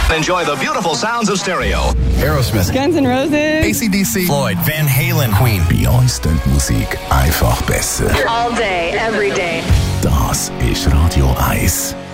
Enjoy the beautiful sounds of stereo. Aerosmith, Guns N' Roses, AC/DC, Floyd, Van Halen, Queen. Bei uns klingt Musik einfach besser. All day, every day. Das ist Radio 1.